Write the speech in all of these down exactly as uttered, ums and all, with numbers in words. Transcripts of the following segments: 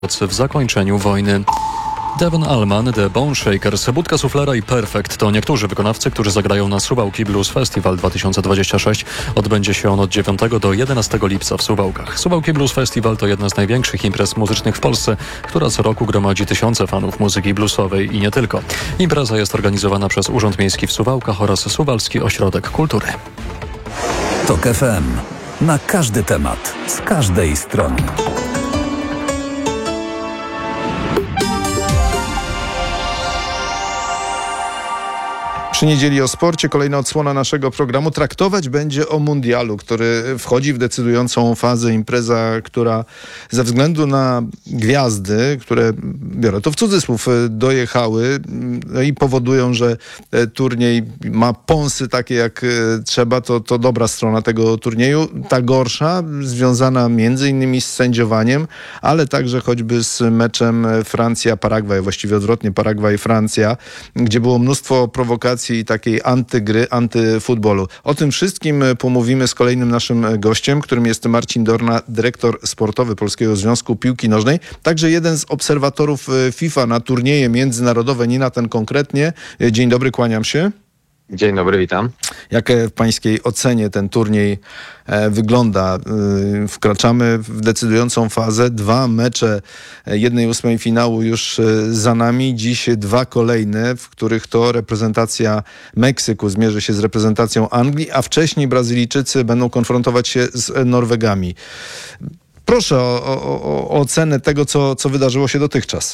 w zakończeniu wojny. Devon Allman, The Bone Shakers, Budka Suflera i Perfect to niektórzy wykonawcy, którzy zagrają na Suwałki Blues Festival dwa tysiące dwudziesty szósty. Odbędzie się on od dziewiątego do jedenastego lipca w Suwałkach. Suwałki Blues Festival to jedna z największych imprez muzycznych w Polsce, która co roku gromadzi tysiące fanów muzyki bluesowej i nie tylko. Impreza jest organizowana przez Urząd Miejski w Suwałkach oraz Suwalski Ośrodek Kultury. Tok F M. Na każdy temat, z każdej strony. Przy niedzieli o sporcie kolejna odsłona naszego programu traktować będzie o mundialu, który wchodzi w decydującą fazę. Impreza, która ze względu na gwiazdy, które, biorę to w cudzysłów, dojechały i powodują, że turniej ma pąsy takie jak trzeba, to, to dobra strona tego turnieju. Ta gorsza, związana między innymi z sędziowaniem, ale także choćby z meczem Francja-Paragwaj, właściwie odwrotnie Paragwaj-Francja, gdzie było mnóstwo prowokacji i takiej antygry, antyfutbolu. O tym wszystkim pomówimy z kolejnym naszym gościem, którym jest Marcin Dorna, dyrektor sportowy Polskiego Związku Piłki Nożnej. Także jeden z obserwatorów FIFA na turnieje międzynarodowe, nie na ten konkretnie. Dzień dobry, kłaniam się. Dzień dobry, witam. Jak w pańskiej ocenie ten turniej e, wygląda? E, wkraczamy w decydującą fazę. Dwa mecze jednej ósmej finału już e, za nami. Dziś dwa kolejne, w których to reprezentacja Meksyku zmierzy się z reprezentacją Anglii, a wcześniej Brazylijczycy będą konfrontować się z Norwegami. Proszę o, o, o ocenę tego, co, co wydarzyło się dotychczas.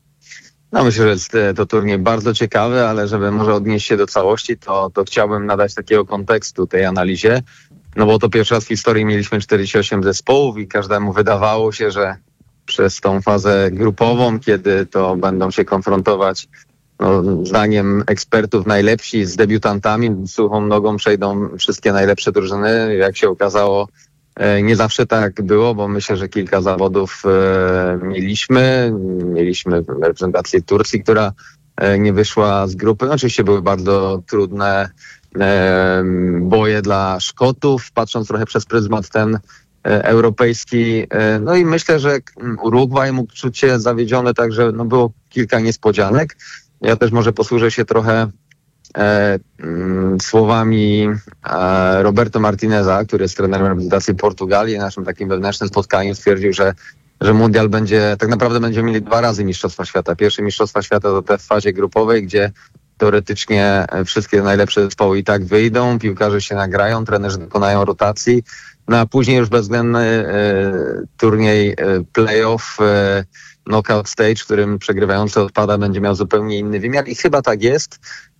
No myślę, że jest to turniej bardzo ciekawy, ale żeby może odnieść się do całości, to, to chciałbym nadać takiego kontekstu tej analizie. No bo to pierwszy raz w historii mieliśmy czterdzieści osiem zespołów i każdemu wydawało się, że przez tą fazę grupową, kiedy to będą się konfrontować, no, zdaniem ekspertów, najlepsi z debiutantami, suchą nogą przejdą wszystkie najlepsze drużyny. Jak się okazało, nie zawsze tak było, bo myślę, że kilka zawodów e, mieliśmy. Mieliśmy reprezentację Turcji, która e, nie wyszła z grupy. Oczywiście były bardzo trudne e, boje dla Szkotów, patrząc trochę przez pryzmat ten e, europejski. E, no i myślę, że Urugwaj mógł czuć się zawiedziony, także no, było kilka niespodzianek. Ja też może posłużę się trochę E, mm, słowami e, Roberto Martineza, który jest trenerem reprezentacji Portugalii. Na naszym takim wewnętrznym spotkaniu stwierdził, że, że mundial będzie, tak naprawdę będziemy mieli dwa razy Mistrzostwa Świata. Pierwsze Mistrzostwa Świata to te w fazie grupowej, gdzie teoretycznie wszystkie najlepsze zespoły i tak wyjdą, piłkarze się nagrają, trenerzy dokonają rotacji, no a później już bezwzględny e, turniej e, playoff, e, knockout stage, w którym przegrywający odpada, będzie miał zupełnie inny wymiar i chyba tak jest,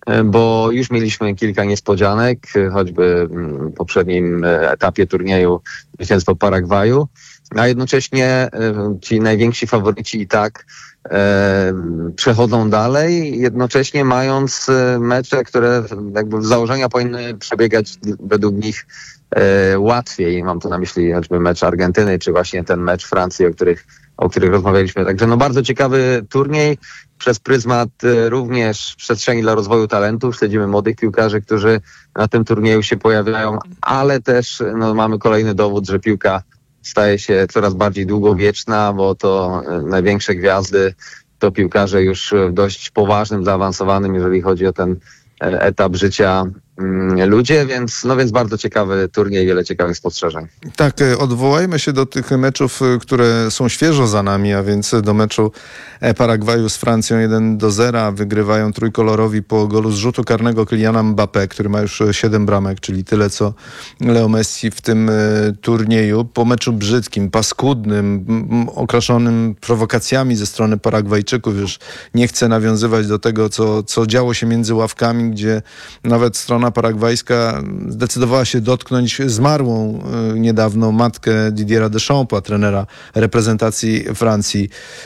bo już mieliśmy kilka niespodzianek, choćby w poprzednim etapie turnieju zwycięstwo Paragwaju, a jednocześnie ci najwięksi faworyci i tak e, przechodzą dalej, jednocześnie mając mecze, które jakby z założenia powinny przebiegać według nich e, łatwiej. Mam tu na myśli choćby mecz Argentyny, czy właśnie ten mecz Francji, o których o których rozmawialiśmy. Także no bardzo ciekawy turniej przez pryzmat również przestrzeni dla rozwoju talentów. Śledzimy młodych piłkarzy, którzy na tym turnieju się pojawiają, ale też no, mamy kolejny dowód, że piłka staje się coraz bardziej długowieczna, bo to największe gwiazdy to piłkarze już w dość poważnym, zaawansowanym, jeżeli chodzi o ten etap życia ludzie, więc, no więc bardzo ciekawy turniej, wiele ciekawych spostrzeżeń. Tak, odwołajmy się do tych meczów, które są świeżo za nami, a więc do meczu Paragwaju z Francją jeden do zera. Wygrywają trójkolorowi po golu z rzutu karnego Kyliana Mbappé, który ma już siedem bramek, czyli tyle co Leo Messi w tym turnieju. Po meczu brzydkim, paskudnym, okraszonym prowokacjami ze strony Paragwajczyków. Już nie chcę nawiązywać do tego, co, co działo się między ławkami, gdzie nawet strona paragwajska zdecydowała się dotknąć zmarłą y, niedawno matkę Didiera Deschampa, trenera reprezentacji Francji.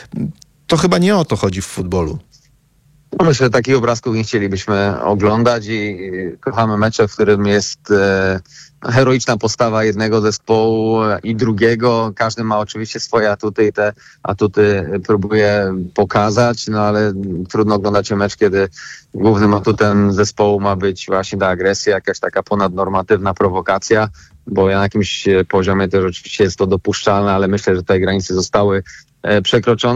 To chyba nie o to chodzi w futbolu. No myślę, że takich obrazków nie chcielibyśmy oglądać i kochamy mecze, w którym jest e, heroiczna postawa jednego zespołu i drugiego. Każdy ma oczywiście swoje atuty i te atuty próbuje pokazać, no ale trudno oglądać mecz, kiedy głównym atutem zespołu ma być właśnie ta agresja, jakaś taka ponadnormatywna prowokacja. bo na jakimś poziomie też oczywiście jest to dopuszczalne, ale myślę, że te granice zostały przekroczone.